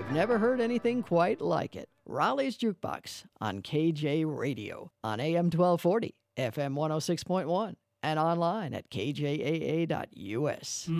You've never heard anything quite like it. Raleigh's Jukebox on KJ Radio on AM 1240, FM 106.1, and online at kjaa.us.